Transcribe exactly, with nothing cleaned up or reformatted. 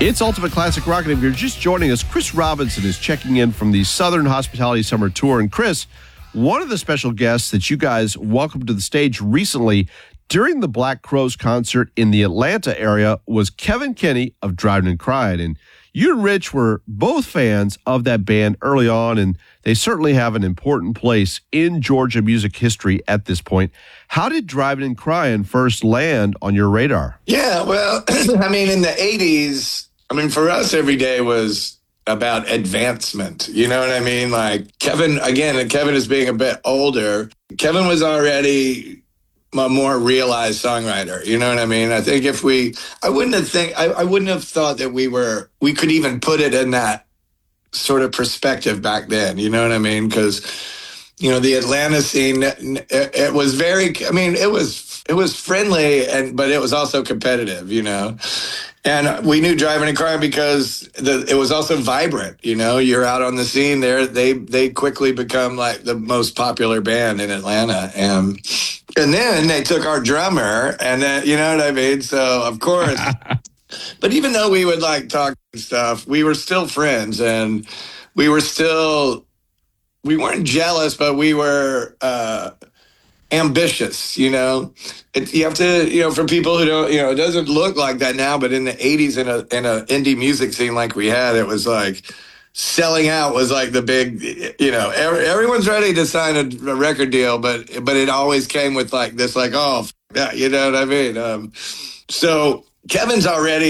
It's Ultimate Classic Rock, and if you're just joining us, Chris Robinson is checking in from the Southern Hospitality Summer Tour. And Chris, one of the special guests that you guys welcomed to the stage recently during the Black Crowes concert in the Atlanta area was Kevin Kinney of Driving and Crying. And you and Rich were both fans of that band early on, and they certainly have an important place in Georgia music history at this point. How did Driving and Crying first land on your radar? Yeah, well, I mean, in the eighties, I mean, for us, every day was about advancement. You know what I mean? Like Kevin, again, and Kevin is being a bit older. Kevin was already a more realized songwriter. You know what I mean? I think if we, I wouldn't have think, I, I wouldn't have thought that we were, we could even put it in that sort of perspective back then. You know what I mean? Because, you know, the Atlanta scene, it, it was very, I mean, it was, it was friendly, and but it was also competitive, you know. And we knew Driving and Crying because the, it was also vibrant, you know. You're out on the scene there. They they quickly become like the most popular band in Atlanta. And and then they took our drummer, and then, you know what I mean? So, of course. But even though we would like talk and stuff, we were still friends, and we were still, we weren't jealous, but we were uh, ambitious, you know. It, you have to, you know, for people who don't, you know, it doesn't look like that now, but in the eighties, in a in a indie music scene like we had, it was like selling out was like the big, you know, every, everyone's ready to sign a, a record deal, but but it always came with like this, like, oh, yeah, you know what I mean? Um, so Kevin's already